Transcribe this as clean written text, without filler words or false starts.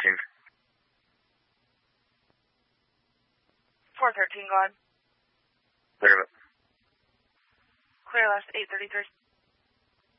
413. 413, go ahead. Clear it. Clear last 833.